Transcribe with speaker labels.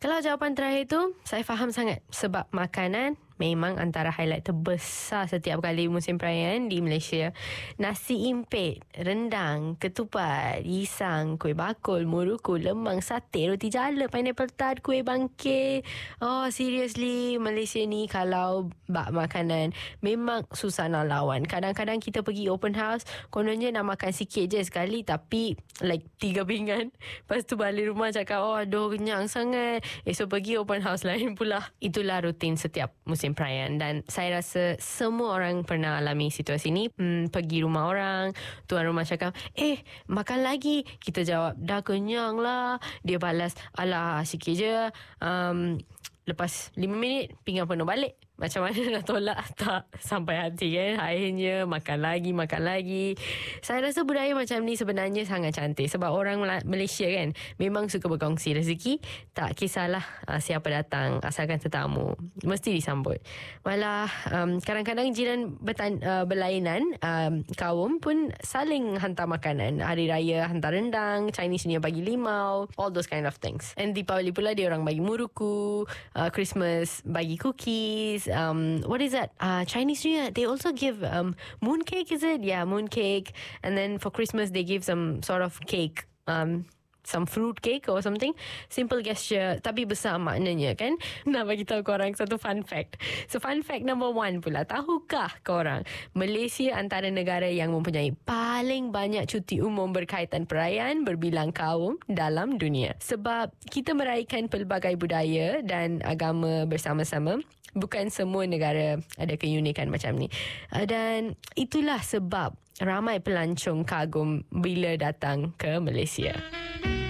Speaker 1: Kalau jawapan terakhir tu, saya faham sangat. Sebab makanan memang antara highlight terbesar setiap kali musim perayaan di Malaysia. Nasi impit, rendang, ketupat, pisang, kuih bakul, muruku, lemang, sate, roti jala, pineapple tart, kuih bangkit. Oh, seriously, Malaysia ni kalau bak makanan memang susah nak lawan. Kadang-kadang kita pergi open house, kononnya nak makan sikit je sekali, tapi like 3 pinggan. Lepas tu balik rumah cakap, oh aduh kenyang sangat. Esok pergi open house lain pula. Itulah rutin setiap musim perayaan. Dan saya rasa semua orang pernah alami situasi ni. Pergi rumah orang, tuan rumah cakap, makan lagi. Kita jawab, dah kenyang lah. Dia balas, alah sikit je. Lepas 5 minit pinggan penuh balik. Macam mana nak tolak? Tak sampai hati kan. Akhirnya makan lagi. Saya rasa budaya macam ni sebenarnya sangat cantik. Sebab orang Malaysia kan memang suka berkongsi rezeki. Tak kisahlah siapa datang, asalkan tetamu mesti disambut. Malah kadang-kadang jiran berlainan, kaum pun saling hantar makanan. Hari Raya hantar rendang, Chinese New Year bagi limau, all those kind of things. And Deepavali pula dia orang bagi muruku, Christmas bagi cookies. What is that? Chinese New Year, they also give moon cake, is it? Yeah, moon cake. And then for Christmas, they give some sort of cake. Some fruit cake or something. Simple gesture tapi besar maknanya kan. Nak bagi tahu korang satu fun fact. So fun fact number 1 pula, tahukah korang Malaysia antara negara yang mempunyai paling banyak cuti umum berkaitan perayaan berbilang kaum dalam dunia. Sebab kita meraihkan pelbagai budaya dan agama bersama-sama. Bukan semua negara ada keunikan macam ni. Dan itulah sebab ramai pelancong kagum bila datang ke Malaysia.